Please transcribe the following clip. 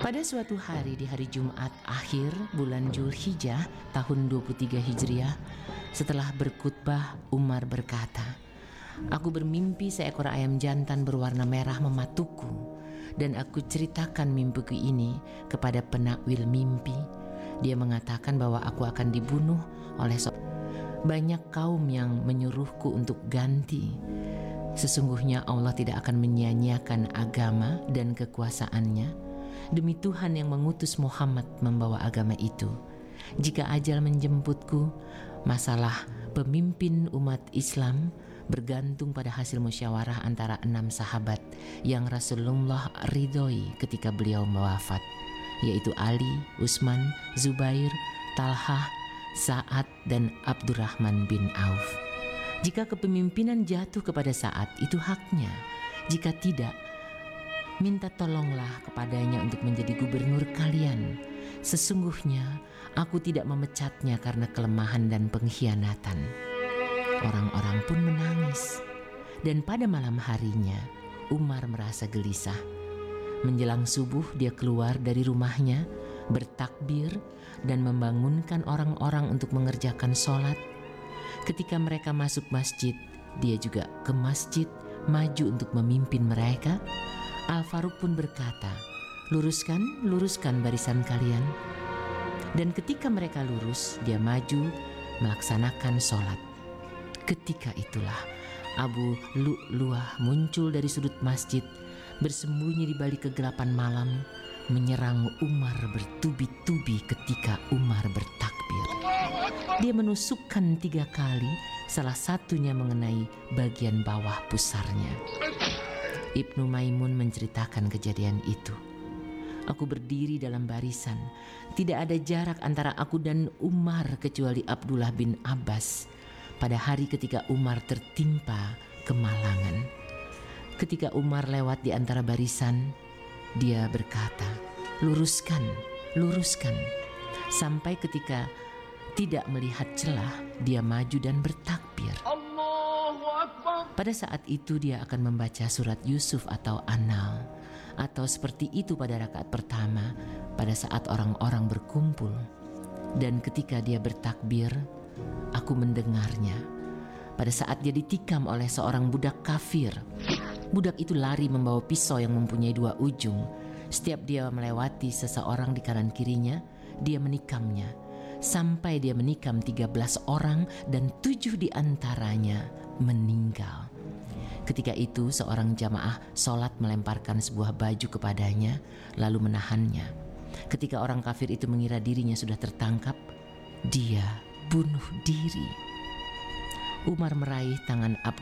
Pada suatu hari di hari Jumat akhir bulan Zulhijjah tahun 23 Hijriah, setelah berkhutbah, Umar berkata, "Aku bermimpi seekor ayam jantan berwarna merah mematukku, dan aku ceritakan mimpiku ini kepada penakwil mimpi. Dia mengatakan bahwa aku akan dibunuh oleh banyak kaum yang menyuruhku untuk ganti. Sesungguhnya Allah tidak akan menyia-nyiakan agama dan kekuasaannya. Demi Tuhan yang mengutus Muhammad membawa agama itu. Jika ajal menjemputku, masalah pemimpin umat Islam bergantung pada hasil musyawarah antara 6 sahabat yang Rasulullah ridhoi ketika beliau wafat, yaitu Ali, Utsman, Zubair, Talhah, Sa'ad, dan Abdurrahman bin Auf. Jika kepemimpinan jatuh kepada Sa'ad, itu haknya. Jika tidak, minta tolonglah kepadanya untuk menjadi gubernur kalian. Sesungguhnya aku tidak memecatnya karena kelemahan dan pengkhianatan." Orang-orang pun menangis. Dan pada malam harinya, Umar merasa gelisah. Menjelang subuh dia keluar dari rumahnya, bertakbir dan membangunkan orang-orang untuk mengerjakan sholat. Ketika mereka masuk masjid, dia juga ke masjid, maju untuk memimpin mereka. Al-Faruq pun berkata, luruskan barisan kalian." Dan ketika mereka lurus, dia maju melaksanakan sholat. Ketika itulah Abu Lu'lu'ah muncul dari sudut masjid, bersembunyi di balik kegelapan malam, menyerang Umar bertubi-tubi ketika Umar bertakbir. Dia menusukkan 3 kali, salah satunya mengenai bagian bawah pusarnya. Ibnu Maimun menceritakan kejadian itu. "Aku berdiri dalam barisan. Tidak ada jarak antara aku dan Umar kecuali Abdullah bin Abbas pada hari ketika Umar tertimpa kemalangan. Ketika Umar lewat di antara barisan, dia berkata, luruskan. Sampai ketika tidak melihat celah, dia maju dan bertakbir. Pada saat itu dia akan membaca surat Yusuf atau An-Nahl, atau seperti itu pada rakaat pertama pada saat orang-orang berkumpul. Dan ketika dia bertakbir, aku mendengarnya. Pada saat dia ditikam oleh seorang budak kafir. Budak itu lari membawa pisau yang mempunyai 2 ujung. Setiap dia melewati seseorang di kanan kirinya, dia menikamnya. Sampai dia menikam 13 orang dan 7 di antaranya meninggal. Ketika itu seorang jamaah sholat melemparkan sebuah baju kepadanya lalu menahannya. Ketika orang kafir itu mengira dirinya sudah tertangkap, dia bunuh diri. Umar meraih tangan